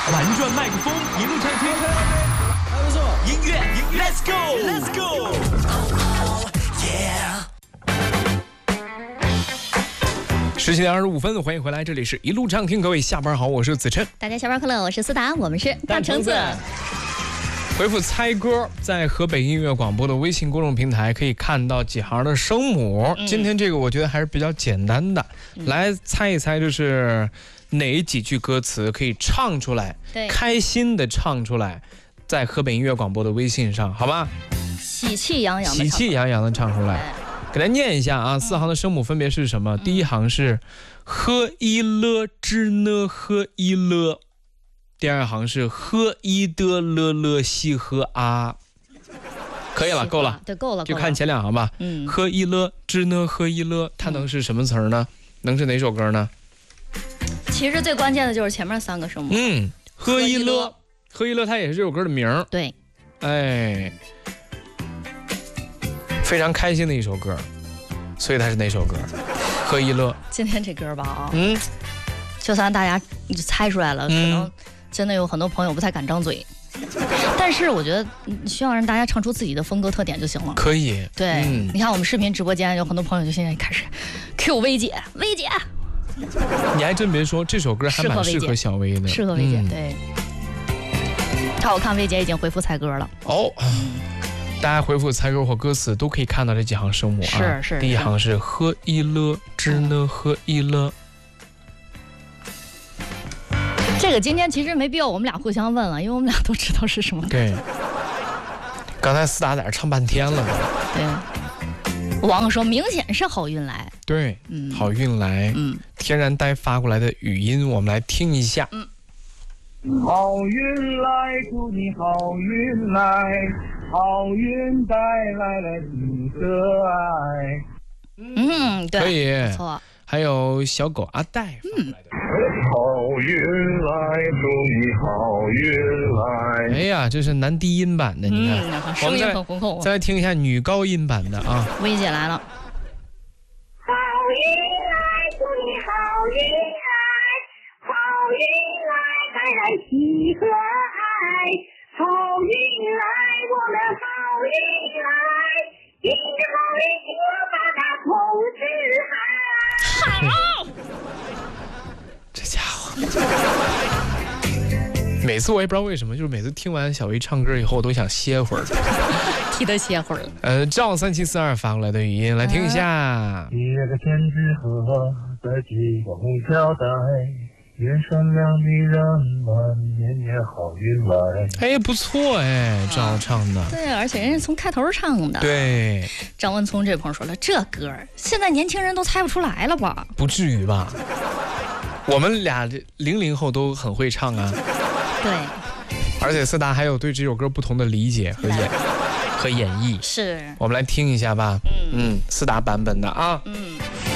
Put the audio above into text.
玩转麦克风，一路畅听， 还不错。 音乐 ，Let's go，Let's go。17点25分，欢迎回来，这里是一路畅听，各位下班好，我是子琛。 大家下班快乐，我是思达，我们是大橙子。 回复猜歌，在河北音乐广播的微信公众平台可以看到几行的声母。今天这个我觉得还是比较简单的，来猜一猜，就是哪几句歌词可以唱出来，开心的唱出来，在河北音乐广播的微信上，好吧？ 喜气洋洋的， 喜气洋洋的唱出来。给大家念一下啊，4行的声母分别是什么？第一行是呵一了之呢呵一了，第二行是呵一的了了西和啊，可以了，够了， 对，够了， 就看前两行吧。呵一了之呢呵一了，它能是什么词儿呢？能是哪首歌呢？ 其实最关键的就是前面3个声母。 呵一了，呵一了，它也是这首歌的名儿。 对， 哎。非常开心的一首歌，所以它是哪首歌？呵一乐。今天这歌吧就算大家猜出来了，可能真的有很多朋友不太敢张嘴，但是我觉得需要让大家唱出自己的风格特点就行了。 可以。 对，你看我们视频直播间有很多朋友就现在开始 Q 薇姐，薇姐。 你还真别说，这首歌还蛮适合小薇的， 适合薇姐。对。好，我看薇姐已经回复猜歌了。 大家回复猜歌或歌词都可以看到这几行声母啊。 是。 第一行是呵一了之呢呵一了。 这个今天其实没必要我们俩互相问了，因为我们俩都知道是什么歌。 对。刚才思达在这唱半天了。 对。网友说明显是好运来。 对，好运来。天然呆发过来的语音，我们来听一下。 好运来，祝你好运来，好运带来了你的爱。对， 可以， 不错。 还有小狗阿呆发过来的。 好运来，祝你好运来。 哎呀，这是男低音版的，你看， 声音很浑厚。 再来听一下女高音版的啊。 薇姐来了。 好运来，祝你好运来，好运来。带来喜和爱，好运来，我们好运来，迎着好运，我把它同志嗨。 这家伙，每次我也不知道为什么，就是每次听完小薇唱歌以后，我都想歇会儿， 替她歇会儿。 赵3742发过来的语音，来听一下。 接个天之河，再系个红腰带。愿善良的人们年年好运来。 哎，不错哎，赵唱的。 对，而且人家从开头唱的。 对。 张文聪这朋友说了，这歌现在年轻人都猜不出来了吧？ 不至于吧？我们俩00后都很会唱啊。 对。 而且思达还有对这首歌不同的理解和演绎。 是。 我们来听一下吧。思达版本的啊。